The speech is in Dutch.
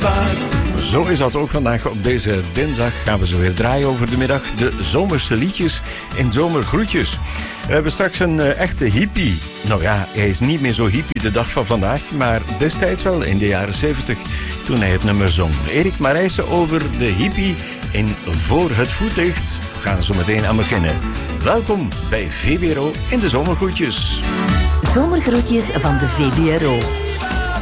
waard. Zo is dat ook vandaag. Op deze dinsdag gaan we zo weer draaien over de middag. De zomerse liedjes in Zomergroetjes. We hebben straks een echte hippie. Nou ja, hij is niet meer zo hippie de dag van vandaag, maar destijds wel in de jaren 70 toen hij het nummer zong. Erik Marijssen over de hippie in Voor het voetlicht. We gaan zo meteen aan beginnen. Welkom bij VBRO in de Zomergroetjes. Zomergroetjes van de VBRO.